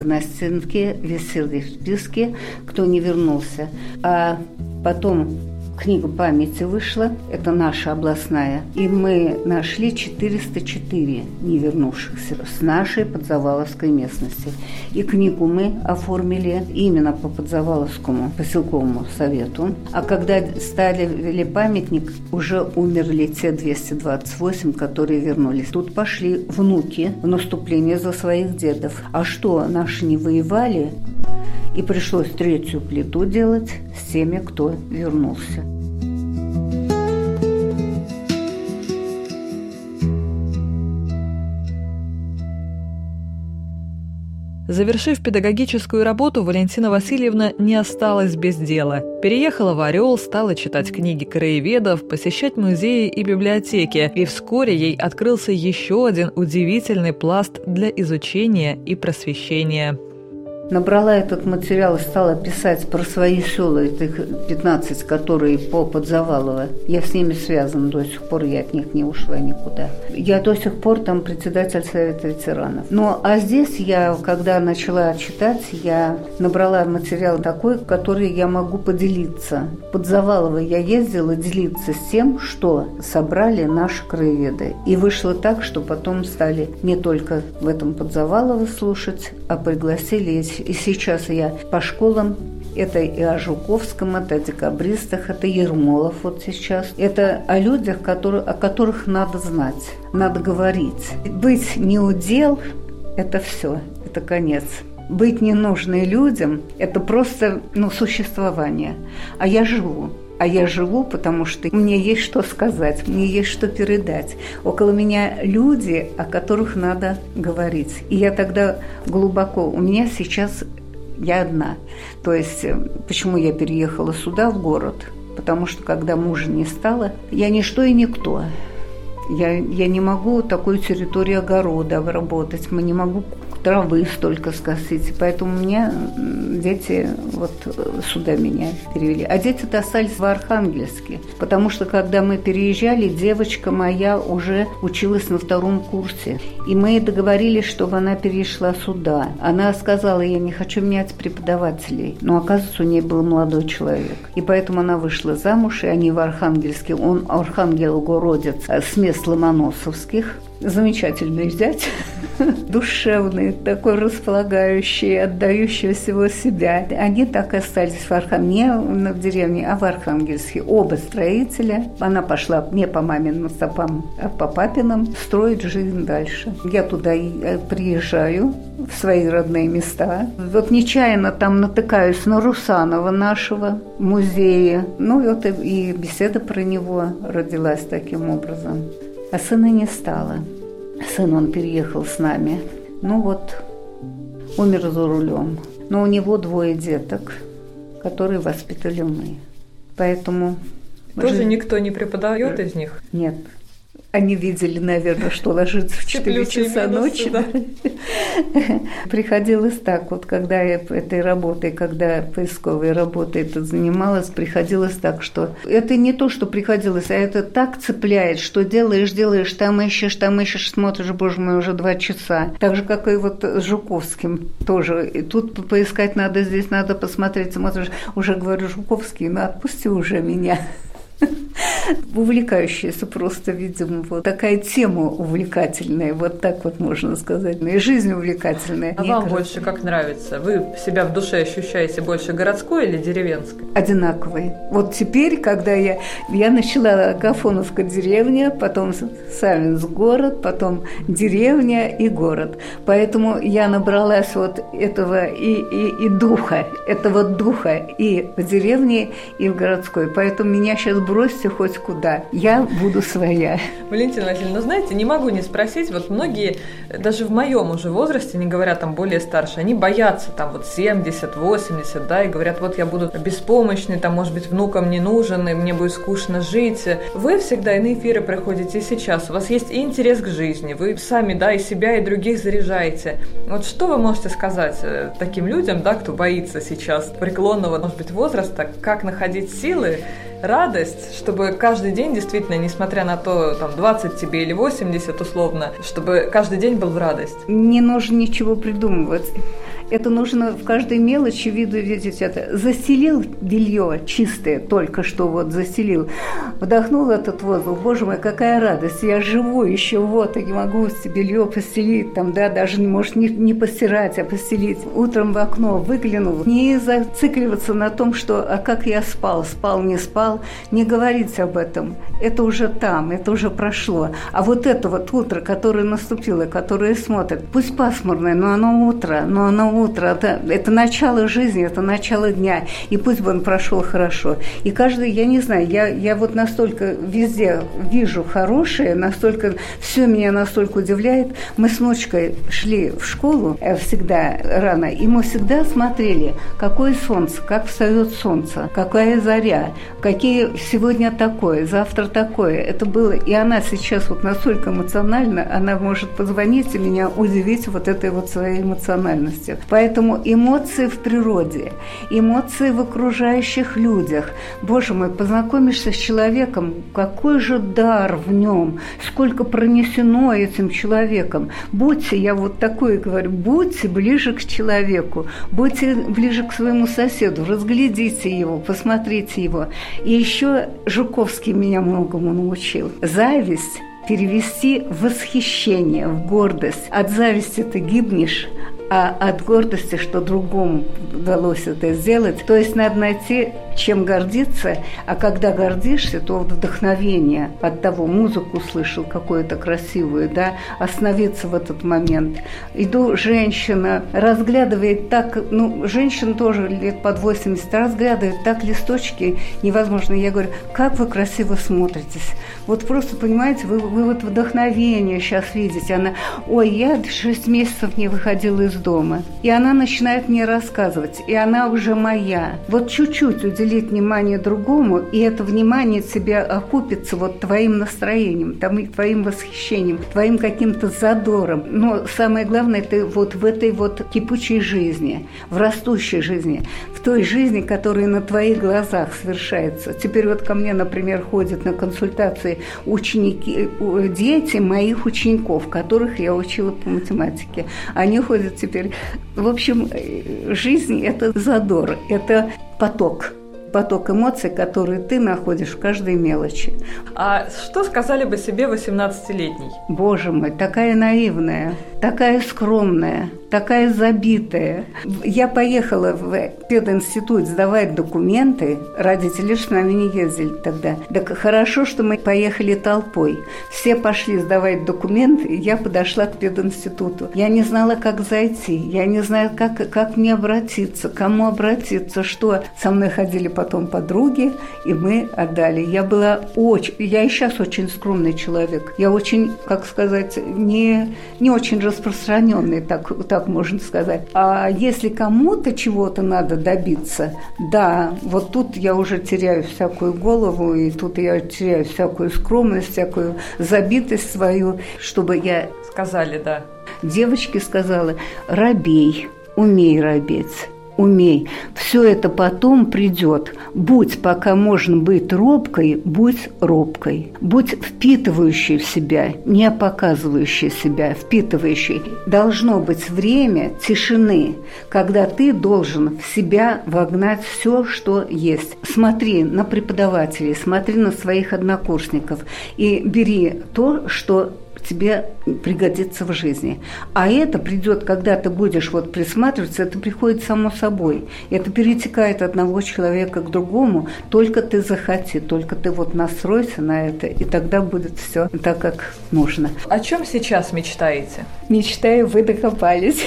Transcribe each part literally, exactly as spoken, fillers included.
На стенке висели списки, кто не вернулся. А потом книга памяти вышла, это наша областная, и мы нашли четыреста четыре не вернувшихся с нашей Подзаваловской местности. И книгу мы оформили именно по Подзаваловскому поселковому совету. А когда ставили памятник, уже умерли те двести двадцать восемь, которые вернулись. Тут пошли внуки в наступление за своих дедов. А что, наши не воевали? И пришлось третью плиту делать с теми, кто вернулся. Завершив педагогическую работу, Валентина Васильевна не осталась без дела. Переехала в Орел, стала читать книги краеведов, посещать музеи и библиотеки. И вскоре ей открылся еще один удивительный пласт для изучения и просвещения. Набрала этот материал и стала писать про свои села, этих пятнадцать, которые по Подзавалово. Я с ними связана до сих пор, я от них не ушла никуда. Я до сих пор там председатель Совета ветеранов. Ну, а здесь я, когда начала читать, я набрала материал такой, который я могу поделиться. В Подзавалово я ездила делиться с тем, что собрали наши краеведы. И вышло так, что потом стали не только в этом Подзавалово слушать, а пригласили. И сейчас я по школам, это и о Жуковском, это о декабристах, это Ермолов вот сейчас. Это о людях, которые, о которых надо знать, надо говорить. Быть неудел – это все, это конец. Быть ненужной людям – это просто ну, существование. А я живу. А я живу, потому что мне есть что сказать, мне есть что передать. Около меня люди, о которых надо говорить. И я тогда глубоко... У меня сейчас... Я одна. То есть, почему я переехала сюда, в город? Потому что, когда мужа не стало, я ничто и никто. Я, я не могу такую территорию огорода обработать, мы не могу травы столько скосить. Поэтому у меня дети вот сюда меня перевели. А дети-то остались в Архангельске, потому что, когда мы переезжали, девочка моя уже училась на втором курсе. И мы договорились, чтобы она перешла сюда. Она сказала, я не хочу менять преподавателей. Но, оказывается, у нее был молодой человек. И поэтому она вышла замуж, и они в Архангельске. Он архангелогородец с мест Ломоносовских. Замечательный зять, душевный, такой располагающий, отдающий всего себя. Они так и остались в Архангельске, не в деревне, а в Архангельске. Оба строителя. Она пошла не по маминым стопам, а по папиным строить жизнь дальше. Я туда приезжаю, в свои родные места. Вот нечаянно там натыкаюсь на Русанова нашего музея. Ну вот и, и беседа про него родилась таким образом. А сына не стало. Сын, он переехал с нами. Ну вот, умер за рулем. Но у него двое деток, которые воспитали мы. Поэтому... Тоже жив... никто не преподает из них? Нет. Они видели, наверное, что ложиться в четыре часа ночи. Да. Приходилось так, вот когда я этой работой, когда поисковой работой это занималась, приходилось так, что это не то, что приходилось, а это так цепляет, что делаешь, делаешь, там ищешь, там ищешь, смотришь, боже мой, уже два часа. Так же, как и вот с Жуковским тоже. И тут поискать надо, здесь надо посмотреть, смотришь, уже говорю, Жуковский, ну отпусти уже меня. Увлекающаяся просто, видимо, вот такая тема увлекательная, вот так вот можно сказать. И жизнь увлекательная. А вам больше как нравится? Вы себя в душе ощущаете больше городской или деревенской? Одинаковой. Вот теперь, когда я, я начала Агафоновка деревня, потом Савинск город, потом деревня и город. Поэтому я набралась вот этого и, и, и духа, этого духа и в деревне, и в городской. Поэтому меня сейчас бросьте хоть куда, я буду своя. Валентина Васильевна, ну знаете, не могу не спросить, вот многие, даже в моем уже возрасте, не говоря там более старше, они боятся там вот семьдесят, восемьдесят, да, и говорят, вот я буду беспомощный, там, может быть, внукам не нужен, и мне будет скучно жить. Вы всегда и на эфиры приходите и сейчас, у вас есть и интерес к жизни, вы сами, да, и себя, и других заряжаете. Вот что вы можете сказать таким людям, да, кто боится сейчас преклонного, может быть, возраста, как находить силы, радость, чтобы каждый день действительно, несмотря на то, там, двадцать тебе или восемьдесят условно, чтобы каждый день был в радость? Не нужно ничего придумывать. Это нужно в каждой мелочи виду видеть это. Застелил белье чистое, только что вот застелил. Вдохнул этот воздух. Боже мой, какая радость. Я живу еще, вот, и не могу белье постелить, там, да, даже, может, не, не постирать, а постелить. Утром в окно выглянул. Не зацикливаться на том, что, а как я спал, спал, не спал. Не говорить об этом. Это уже там, это уже прошло. А вот это вот утро, которое наступило, которое смотрит, пусть пасмурное, но оно утро, но оно утро. Это, это начало жизни, это начало дня. И пусть бы он прошел хорошо. И каждый, я не знаю, я, я вот настолько везде вижу хорошее, настолько, все меня настолько удивляет. Мы с внучкой шли в школу всегда рано, и мы всегда смотрели, какое солнце, как встает солнце, какая заря, какие сегодня такое, завтра такое. Это было, и она сейчас вот настолько эмоциональна, она может позвонить и меня удивить вот этой вот своей эмоциональностью. Поэтому эмоции в природе, эмоции в окружающих людях. Боже мой, познакомишься с человеком, какой же дар в нем, сколько пронесено этим человеком. Будьте, я вот такое говорю, будьте ближе к человеку, будьте ближе к своему соседу, разглядите его, посмотрите его. И еще Жуковский меня многому научил. Зависть перевести в восхищение, в гордость. От зависти ты гибнешь, а от гордости, что другому удалось это сделать. То есть надо найти, чем гордиться, а когда гордишься, то вдохновение от того, музыку услышал какую-то красивую, да, остановиться в этот момент. Иду, женщина разглядывает так, ну, женщина тоже лет под восемьдесят, разглядывает так листочки невозможно. Я говорю, как вы красиво смотритесь. Вот просто, понимаете, вы, вы вот вдохновение сейчас видите. Она, ой, я шесть месяцев не выходила из дома. И она начинает мне рассказывать, и она уже моя. Вот чуть-чуть уделить внимание другому, и это внимание тебя окупится вот твоим настроением, твоим восхищением, твоим каким-то задором. Но самое главное, это вот в этой вот кипучей жизни, в растущей жизни, в той жизни, которая на твоих глазах совершается. Теперь вот ко мне, например, ходят на консультации ученики, дети моих учеников, которых я учила по математике. Они ходят теперь. В общем, жизнь – это задор, это поток. Поток эмоций, которые ты находишь в каждой мелочи. А что сказали бы себе восемнадцатилетней? Боже мой, такая наивная, такая скромная, такая забитая. Я поехала в пединститут сдавать документы. Родители с нами не ездили тогда. Так хорошо, что мы поехали толпой. Все пошли сдавать документы, и я подошла к пединституту. Я не знала, как зайти, я не знала, как, как мне обратиться, кому обратиться, что. Со мной ходили потом подруги, и мы отдали. Я была очень... Я и сейчас очень скромный человек. Я очень, как сказать, не, не очень распространенный, так, так можно сказать. А если кому-то чего-то надо добиться, да, вот тут я уже теряю всякую голову, и тут я теряю всякую скромность, всякую забитость свою, чтобы я... Сказали, да. Девочке сказала, робей, умей робеть. Умей. Все это потом придет. Будь, пока можно быть робкой, будь робкой. Будь впитывающей в себя, не показывающей себя, впитывающей. Должно быть время тишины, когда ты должен в себя вогнать все, что есть. Смотри на преподавателей, смотри на своих однокурсников и бери то, что тебе пригодится в жизни. А это придет, когда ты будешь вот присматриваться, это приходит само собой. Это перетекает от одного человека к другому. Только ты захоти, только ты вот настройся на это, и тогда будет все так, как нужно. О чем сейчас мечтаете? Мечтаю, вы докопались.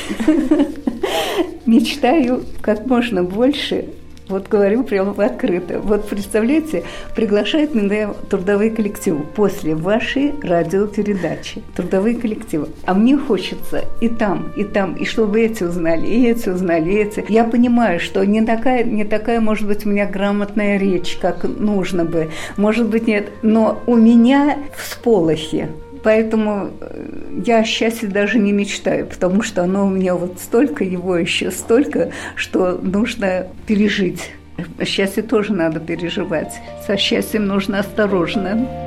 Мечтаю как можно больше. Вот говорю прямо открыто. Вот представляете, приглашают меня трудовые коллективы после вашей радиопередачи. Трудовые коллективы. А мне хочется и там, и там, и чтобы эти узнали, и эти узнали, и эти. Я понимаю, что не такая, не такая, может быть, у меня грамотная речь, как нужно бы. Может быть, нет. Но у меня всполохи. Поэтому я о счастье даже не мечтаю, потому что оно у меня вот столько, его еще столько, что нужно пережить. Счастье тоже надо переживать. Со счастьем нужно осторожно.